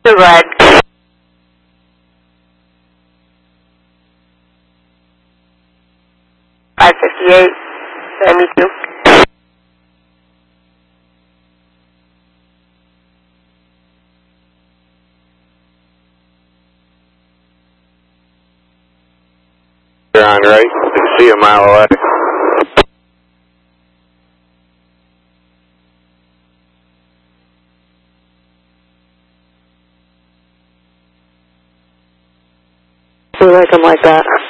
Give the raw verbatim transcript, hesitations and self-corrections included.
Go ahead. five fifty-eight, seventy-two. You're on right. You can see a mile away. We like them like that.